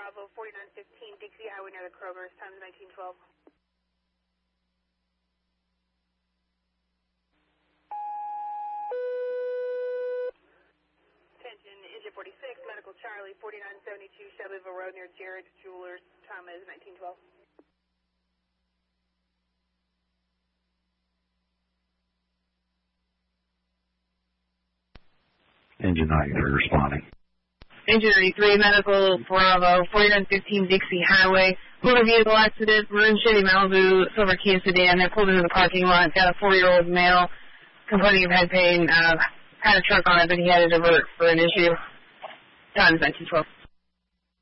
Bravo, 4915 Dixie Highway near the Kroger's, time is 1912. Attention, Engine 46, Medical Charlie, 4972 Shelbyville Road near Jared's Jewelers, time is 1912. Engine 93 responding. Engine 93, Medical Bravo, 4915 Dixie Highway. Motor vehicle accident, maroon Chevy Malibu, silver Kia sedan. They pulled into the parking lot. Got a 4-year-old male complaining of head pain. Had a truck on it, but he had to divert for an issue. Time is 1912.